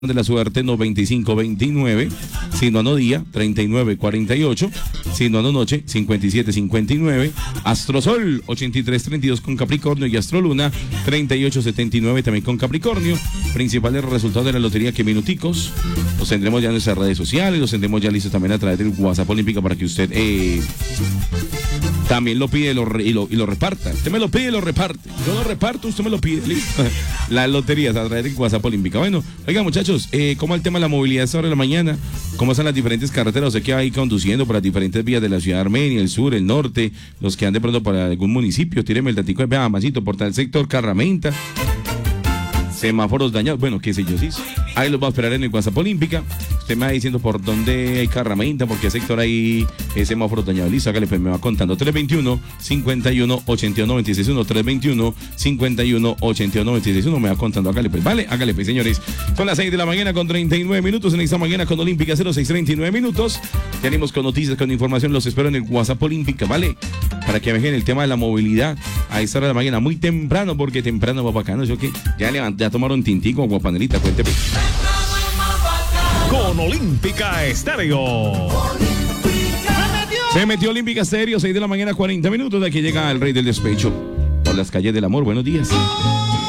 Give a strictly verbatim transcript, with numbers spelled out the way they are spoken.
de la suerte noventa y cinco veintinueve, Sinuano día treinta y nueve cuarenta y ocho, Sinuano noche cincuenta y siete cincuenta y nueve, Astrosol ochenta y tres treinta y dos con Capricornio y Astroluna treinta y ocho setenta y nueve también con Capricornio. Principales resultados de la lotería que minuticos los tendremos ya en nuestras redes sociales, los tendremos ya listos también a través del WhatsApp Olímpica para que usted eh, también lo pide y lo, y, lo, y lo reparta. Usted me lo pide y lo reparte. Yo lo reparto, usted me lo pide. Listo. Las loterías a través del WhatsApp Olímpica. Bueno, oiga muchachos, eh, ¿cómo el tema de la movilidad esta hora de la mañana? ¿Cómo están las diferentes carreteras? Usted que va ahí conduciendo por las diferentes vías de la ciudad de Armenia, el sur, el norte, los que han de pronto para algún municipio, tíreme el datico de vea, Masito, por tal sector, Carramenta. Semáforos dañados, bueno, qué sé yo, sí. Ahí los va a esperar en el WhatsApp Olímpica. Usted me va diciendo por dónde hay carramenta, por qué sector hay eh, semáforos dañados. Listo, hágale, pues me va contando. tres veintiuno, cincuenta y uno, ochenta y uno, noventa y seis uno, tres veintiuno, cincuenta y uno, ochenta y uno, noventa y seis uno. Me va contando, hágale, pues, vale, hágale, pues, señores. Son las seis de la mañana con treinta y nueve minutos. En esta mañana con Olímpica cero seis treinta y nueve minutos. Tenemos con noticias, con información. Los espero en el WhatsApp Olímpica, ¿vale? Para que vean el tema de la movilidad a esta hora de la mañana, muy temprano, porque temprano va bacano. ¿Yo qué? Ya levanté, ya tomaron tintico, guapanelita, cuénteme. Con Olímpica Estéreo. Se metió Olímpica Estéreo, seis de la mañana, cuarenta minutos. De aquí llega el rey del despecho. Por las calles del amor, buenos días.